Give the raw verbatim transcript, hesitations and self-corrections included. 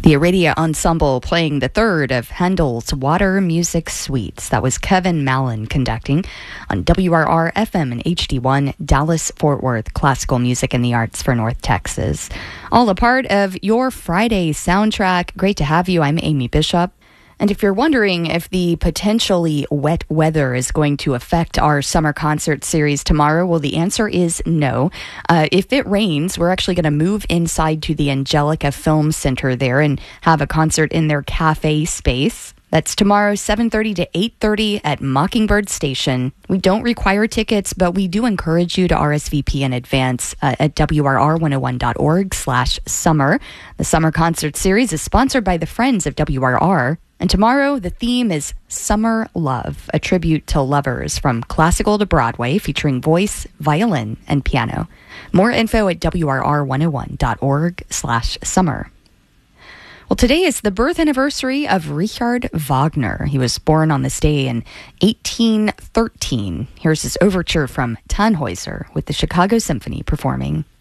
The Aradia Ensemble playing the third of Handel's Water Music Suites. That was Kevin Mallon conducting on W R R F M and H D one, Dallas-Fort Worth, classical music and the arts for North Texas. All a part of your Friday soundtrack. Great to have you. I'm Amy Bishop. And if you're wondering if the potentially wet weather is going to affect our summer concert series tomorrow, well, the answer is no. Uh, if it rains, we're actually going to move inside to the Angelica Film Center there and have a concert in their cafe space. That's tomorrow, seven thirty to eight thirty at Mockingbird Station. We don't require tickets, but we do encourage you to R S V P in advance uh, at W R R one oh one dot org slash summer. The summer concert series is sponsored by the Friends of W R R. And tomorrow, the theme is Summer Love, a tribute to lovers from classical to Broadway, featuring voice, violin, and piano. More info at W R R one oh one dot org slash summer. Well, today is the birth anniversary of Richard Wagner. He was born on this day in eighteen thirteen. Here's his overture from Tannhäuser with the Chicago Symphony performing.